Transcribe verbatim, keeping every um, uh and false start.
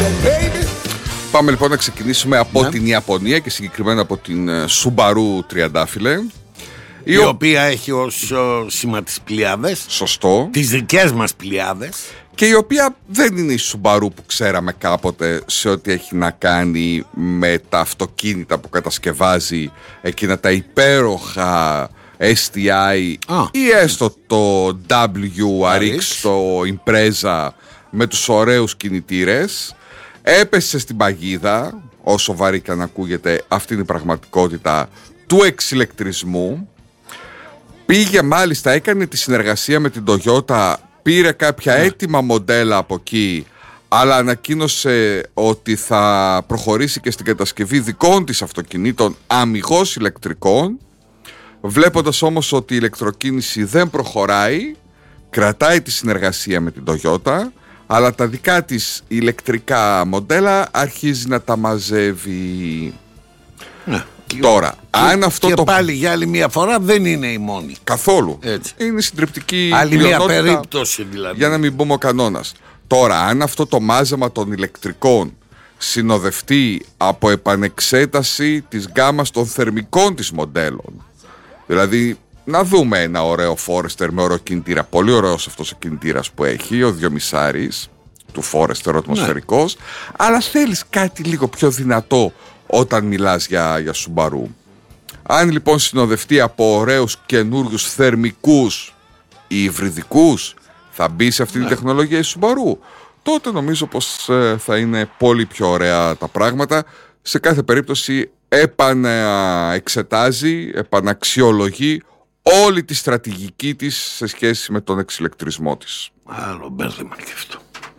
Πάμε λοιπόν να ξεκινήσουμε από ναι. την Ιαπωνία και συγκεκριμένα από την Subaru τριαντάφυλλε, η, η ο... οποία έχει ως ο, σήμα τις Πλιάδες. Σωστό. Τις δικές μας Πλιάδες. Και η οποία δεν είναι η Subaru που ξέραμε κάποτε σε ό,τι έχει να κάνει με τα αυτοκίνητα που κατασκευάζει, εκείνα τα υπέροχα ες τι άι ah. ή έστω το ντάμπλιου αρ εξ, το Impreza με τους ωραίους κινητήρες. Έπεσε στην παγίδα, όσο βαρύ και αν ακούγεται, αυτή είναι η πραγματικότητα του εξηλεκτρισμού. Πήγε μάλιστα, έκανε τη συνεργασία με την Toyota, πήρε κάποια yeah. έτοιμα μοντέλα από εκεί, αλλά ανακοίνωσε ότι θα προχωρήσει και στην κατασκευή δικών της αυτοκινήτων αμιγώς ηλεκτρικών. Βλέποντας όμως ότι η ηλεκτροκίνηση δεν προχωράει, κρατάει τη συνεργασία με την Toyota, αλλά τα δικά της ηλεκτρικά μοντέλα αρχίζει να τα μαζεύει. Ναι. Τώρα, και, αν αυτό και το... πάλι για άλλη μια φορά δεν είναι η μόνη. Καθόλου. Έτσι. Είναι συντριπτική άλλη μια περίπτωση δηλαδή. Για να μην πούμε ο κανόνας. Τώρα, αν αυτό το μάζεμα των ηλεκτρικών συνοδευτεί από επανεξέταση της γκάμας των θερμικών της μοντέλων, δηλαδή να δούμε ένα ωραίο Forester με ωραίο κινητήρα, πολύ ωραίος αυτός ο κινητήρας που έχει, ο δυομισάρης του Forester, ο ατμοσφαιρικός, ναι. αλλά θέλεις κάτι λίγο πιο δυνατό όταν μιλάς για, για Subaru. Αν λοιπόν συνοδευτεί από ωραίους καινούριους θερμικούς ή υβριδικούς, θα μπει σε αυτή ναι. τη τεχνολογία η Subaru, τότε νομίζω πως ε, θα είναι πολύ πιο ωραία τα πράγματα. Σε κάθε περίπτωση επαναεξετάζει, επαναξιολογεί όλη τη στρατηγική της σε σχέση με τον εξηλεκτρισμό της. Άλλο μπέρδεμα και αυτό.